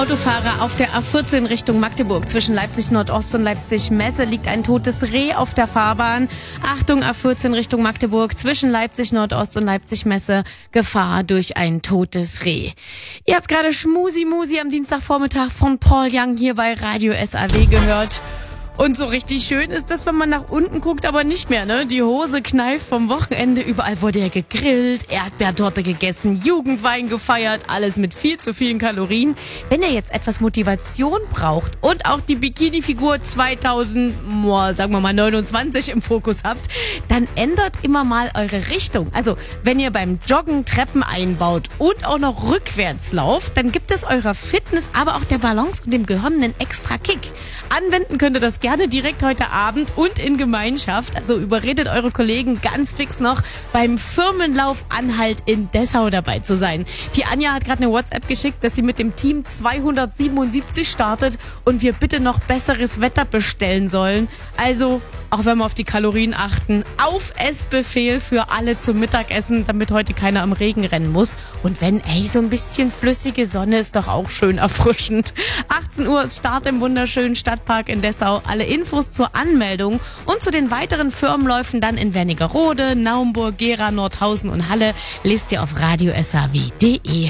Autofahrer auf der A14 Richtung Magdeburg. Zwischen Leipzig Nordost und Leipzig Messe liegt ein totes Reh auf der Fahrbahn. Achtung, A14 Richtung Magdeburg. Zwischen Leipzig Nordost und Leipzig Messe Gefahr durch ein totes Reh. Ihr habt gerade Schmusi Musi am Dienstagvormittag von Paul Young hier bei Radio SAW gehört. Und so richtig schön ist das, wenn man nach unten guckt, aber nicht mehr, ne? Die Hose kneift vom Wochenende. Überall wurde ja gegrillt, Erdbeertorte gegessen, Jugendwein gefeiert, alles mit viel zu vielen Kalorien. Wenn ihr jetzt etwas Motivation braucht und auch die Bikini-Figur 2029 im Fokus habt, dann ändert immer mal eure Richtung. Also, wenn ihr beim Joggen Treppen einbaut und auch noch rückwärts lauft, dann gibt es eurer Fitness, aber auch der Balance und dem Gehirn einen extra Kick. Anwenden könnt ihr das gerne direkt heute Abend und in Gemeinschaft. Also überredet eure Kollegen ganz fix noch beim Firmenlauf Anhalt in Dessau dabei zu sein. Die Anja hat gerade eine WhatsApp geschickt, dass sie mit dem Team 277 startet und wir bitte noch besseres Wetter bestellen sollen. Also, auch wenn wir auf die Kalorien achten, auf Essbefehl für alle zum Mittagessen, damit heute keiner am Regen rennen muss. Und wenn, so ein bisschen flüssige Sonne ist doch auch schön erfrischend. 18 Uhr ist Start im wunderschönen Stadtpark in Dessau. Alle Infos zur Anmeldung und zu den weiteren Firmenläufen dann in Wernigerode, Naumburg, Gera, Nordhausen und Halle lest ihr auf radiosaw.de.